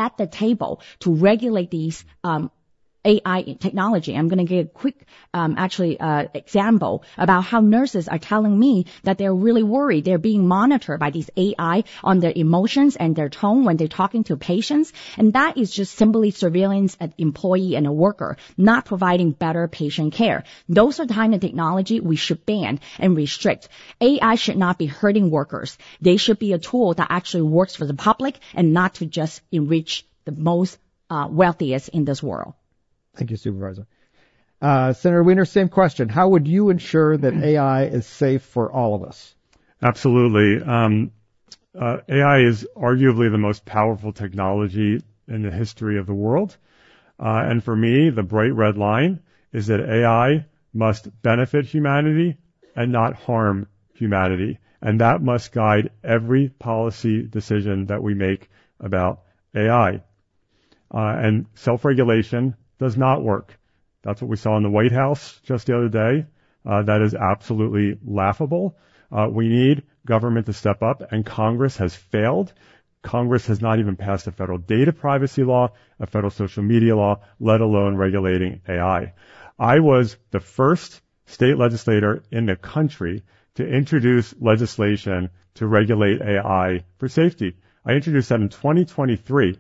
at the table to regulate these AI technology. I'm going to give a quick, example about how nurses are telling me that they're really worried. They're being monitored by these AI on their emotions and their tone when they're talking to patients. And that is just simply surveillance an employee and a worker, not providing better patient care. Those are the kind of technology we should ban and restrict. AI should not be hurting workers. They should be a tool that actually works for the public and not to just enrich the most wealthiest in this world. Thank you, Supervisor. Senator Wiener, same question. How would you ensure that AI is safe for all of us? Absolutely. AI is arguably the most powerful technology in the history of the world. And for me, the bright red line is that AI must benefit humanity and not harm humanity. And that must guide every policy decision that we make about AI. And self-regulation does not work. That's what we saw in the White House just the other day. That is absolutely laughable. We need government to step up, and Congress has failed. Congress has not even passed a federal data privacy law, a federal social media law, let alone regulating AI. I was the first state legislator in the country to introduce legislation to regulate AI for safety. I introduced that in 2023.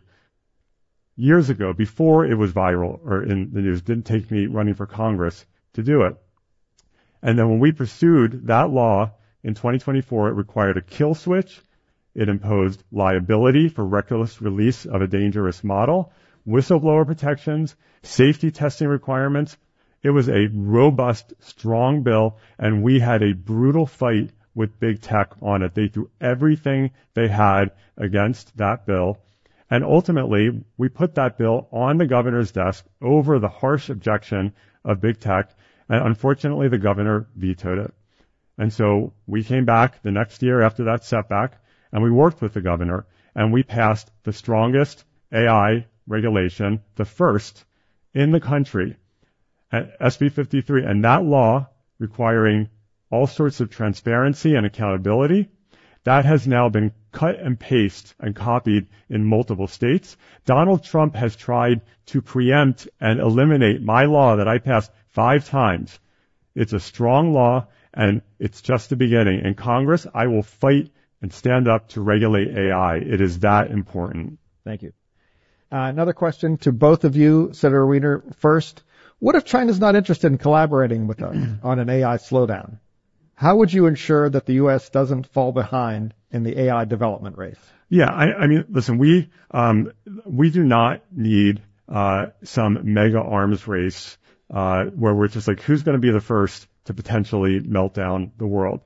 Years ago, before it was viral or in the news. Didn't take me running for Congress to do it. And then when we pursued that law in 2024, it required a kill switch. It imposed liability for reckless release of a dangerous model, whistleblower protections, safety testing requirements. It was a robust, strong bill, and we had a brutal fight with big tech on it. They threw everything they had against that bill. And ultimately, we put that bill on the governor's desk over the harsh objection of big tech. And unfortunately, the governor vetoed it. And so we came back the next year after that setback, and we worked with the governor, and we passed the strongest AI regulation, the first in the country, SB 53. And that law, requiring all sorts of transparency and accountability, that has now been cut and pasted and copied in multiple states. Donald Trump has tried to preempt and eliminate my law that I passed 5 times. It's a strong law, and it's just the beginning. In Congress, I will fight and stand up to regulate AI. It is that important. Thank you. Another question to both of you, Senator Wiener. First, what if China's not interested in collaborating with us on an AI slowdown? How would you ensure that the U.S. doesn't fall behind in the AI development race? Yeah, I mean, listen, we do not need some mega arms race where we're just like, who's going to be the first to potentially melt down the world?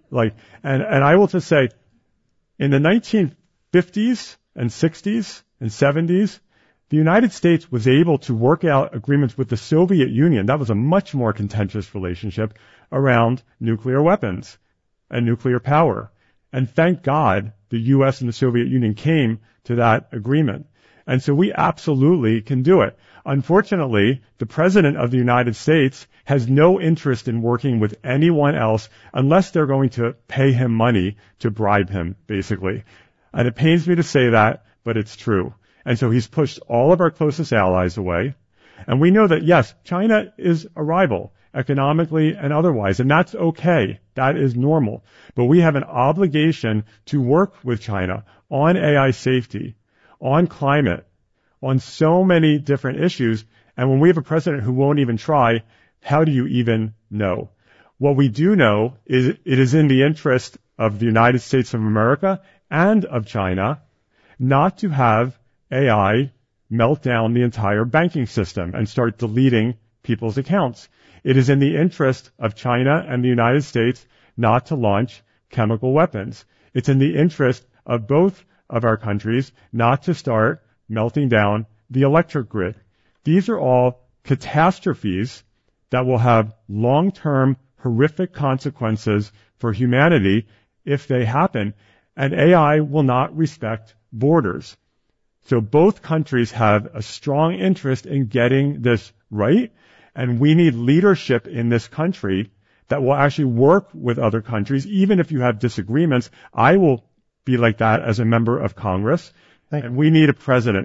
And I will just say, in the 1950s and 60s and 70s, the United States was able to work out agreements with the Soviet Union. That was a much more contentious relationship around nuclear weapons and nuclear power. And thank God the U.S. and the Soviet Union came to that agreement. And so we absolutely can do it. Unfortunately, the President of the United States has no interest in working with anyone else unless they're going to pay him money to bribe him, basically. And it pains me to say that, but it's true. And so he's pushed all of our closest allies away. And we know that, yes, China is a rival, economically and otherwise, and that's okay. That is normal. But we have an obligation to work with China on AI safety, on climate, on so many different issues. And when we have a president who won't even try, how do you even know? What we do know is it is in the interest of the United States of America and of China not to have AI melt down the entire banking system and start deleting people's accounts. It is in the interest of China and the United States not to launch chemical weapons. It's in the interest of both of our countries not to start melting down the electric grid. These are all catastrophes that will have long-term horrific consequences for humanity if they happen, and AI will not respect borders. So both countries have a strong interest in getting this right, and we need leadership in this country that will actually work with other countries, even if you have disagreements. I will be like that as a member of Congress, and we need a president